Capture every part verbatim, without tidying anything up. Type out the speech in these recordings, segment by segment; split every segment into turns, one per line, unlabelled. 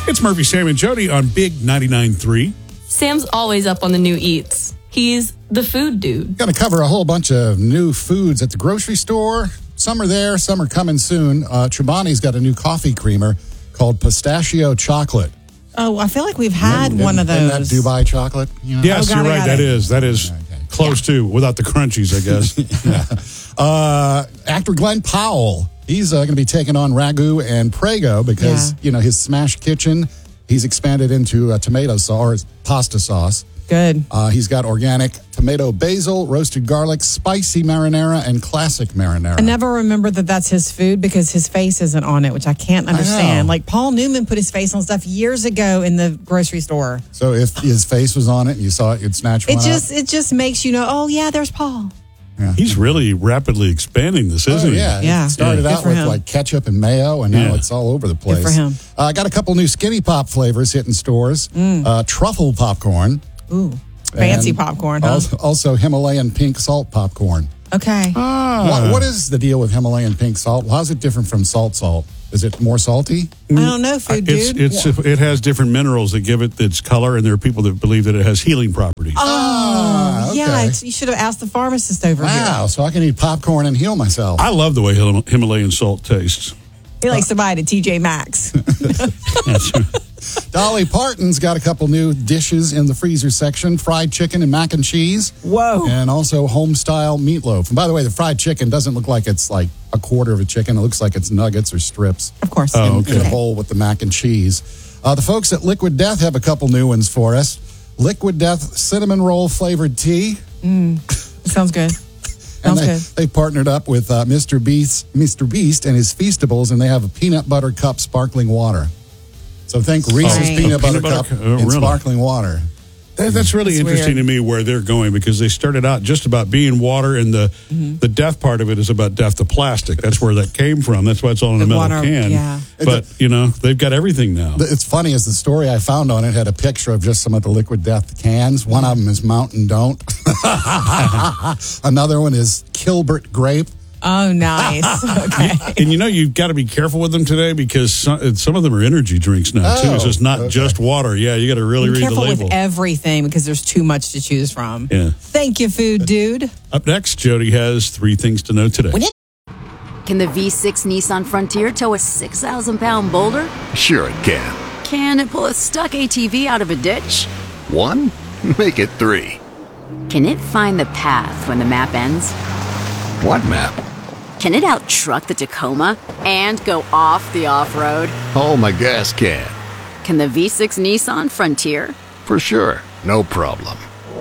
It's Murphy, Sam, and Jody on Big ninety-nine point three.
Sam's always up on the new eats. He's the food dude.
Going to cover a whole bunch of new foods at the grocery store. Some are there, some are coming soon. Uh, Chobani's got a new coffee creamer called Pistachio Chocolate.
Oh, I feel like we've had
Isn't-
one of
isn't
those.
that Dubai chocolate? You know?
Yes,
Oh, got
you're
it,
right.
got
That
it.
is. That is
Okay.
close to, without the crunchies, I guess.
Uh, actor Glenn Powell, he's uh, going to be taking on Ragu and Prego because,
Yeah.
you know, his Smash Kitchen, he's expanded into a tomato sauce, or pasta sauce.
Good.
Uh, he's got organic tomato basil, roasted garlic, spicy marinara, and classic marinara.
I never remember that that's his food because his face isn't on it, which I can't understand.
know.
Like Paul Newman put his face on stuff years ago in the grocery store.
So if his face was on it and you saw it, you'd snatch one
It
up?
just it just makes you know, oh yeah, there's Paul.
He's really rapidly expanding this, isn't
Oh,
he?
yeah.
Yeah.
It started
Yeah. Good
out
for
with
him.
like ketchup and mayo, and now
Yeah.
it's all over the place.
for him.
Uh, I got a couple new Skinny Pop flavors hitting stores. Uh, truffle popcorn.
Ooh. Fancy
and
popcorn, huh?
Also, also Himalayan pink salt popcorn.
Okay.
Ah.
What, what is the deal with Himalayan pink salt? How's it different from salt salt? Is it more salty?
I don't know, food
It's,
dude.
it's, It has different minerals that give it its color, and there are people that believe that it has healing properties.
Ah, okay.
Yeah, it's, you should have asked the pharmacist over
Wow, so I can eat popcorn and heal myself.
I love the way Him- Himalayan salt tastes.
here. He likes to buy it at T J Maxx.
That's right.
Dolly Parton's got a couple new dishes in the freezer section, fried chicken and mac and cheese.
Whoa.
And also home-style meatloaf. And by the way, the fried chicken doesn't look like it's like a quarter of a chicken. It looks like it's nuggets or strips.
Of course.
Oh,
in,
okay.
in a bowl with the mac and cheese. Uh, the folks at Liquid Death have a couple new ones for us. Liquid Death cinnamon roll flavored tea.
Sounds good.
And
Sounds
they,
good.
they partnered up with uh, Mister Beast, Mister Beast and his Feastables, and they have a peanut butter cup sparkling water. So think Reese's
Right.
peanut,
A
butter
peanut butter
cup
cu- oh,
in
really?
sparkling water.
That, that's really
That's
interesting
weird.
to me where they're going, because they started out just about being water, and the
Mm-hmm.
the death part of it is about death to plastic. That's where that came from. That's why it's all in a
The
metal
water,
can.
yeah.
But, you know, they've got everything now.
It's funny, as the story I found on it had a picture of just some of the Liquid Death cans. One of them is Mountain Don't. Another one is Kilbert Grape.
Oh, nice. Okay.
And you know, you've got to be careful with them today, because some, some of them are energy drinks now, too. It's
Oh,
just not
okay.
just water. Yeah, you got to really
Be
read the
careful
label.
with everything because there's too much to choose from.
Yeah.
Thank you, food dude.
Up next, Jody has three things to know today.
Can the V six Nissan Frontier tow a six thousand pound boulder?
Sure it can.
Can it pull a stuck A T V out of a ditch?
One? Make it three.
Can it find the path when the map ends?
What map?
Can it out-truck the Tacoma and go off the off-road?
Oh, my gas can.
Can the V six Nissan Frontier?
For sure. No problem.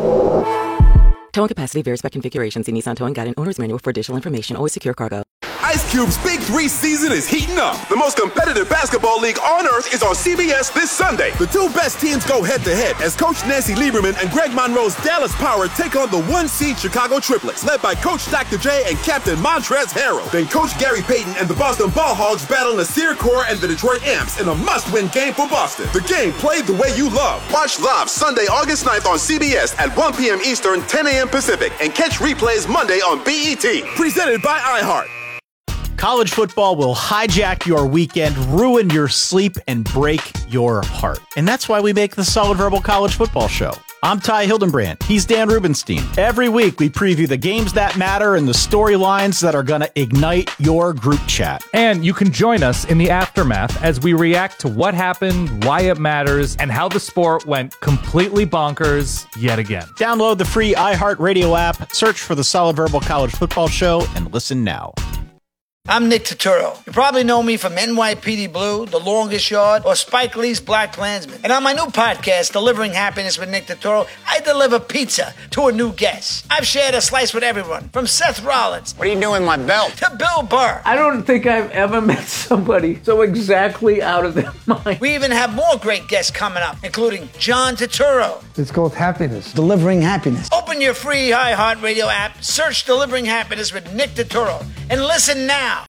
Towing capacity varies by configuration. See Nissan Towing Guide and Owner's Manual for additional information. Always secure cargo.
Ice Cube's Big Three season is heating up. The most competitive basketball league on earth is on C B S this Sunday. The two best teams go head-to-head as Coach Nancy Lieberman and Greg Monroe's Dallas Power take on the one-seed Chicago Triplets, led by Coach Doctor J and Captain Montrezl Harrell. Then Coach Gary Payton and the Boston Ball Hogs battle Nasir Kaur and the Detroit Amps in a must-win game for Boston. The game played the way you love. Watch live Sunday, August ninth on C B S at one p.m. Eastern, ten a.m. Pacific, and catch replays Monday on B E T. Presented by iHeart.
College football will hijack your weekend, ruin your sleep, and break your heart. And that's why we make the Solid Verbal College Football Show. I'm Ty Hildenbrand. He's Dan Rubenstein. Every week, we preview the games that matter and the storylines that are going to ignite your group chat.
And you can join us in the aftermath as we react to what happened, why it matters, and how the sport went completely bonkers yet again.
Download the free iHeartRadio app, search for the Solid Verbal College Football Show, and listen now.
I'm Nick Turturro. You probably know me from N Y P D Blue, The Longest Yard, or Spike Lee's Black Klansman. And on my new podcast, Delivering Happiness with Nick Turturro, I deliver pizza to a new guest. I've shared a slice with everyone, from Seth Rollins.
What are you doing with my belt?
To Bill Burr.
I don't think I've ever met somebody so exactly out of their mind.
We even have more great guests coming up, including John Turturro.
It's called Happiness. Delivering Happiness.
Open your free iHeartRadio app, search Delivering Happiness with Nick Turturro, and listen now.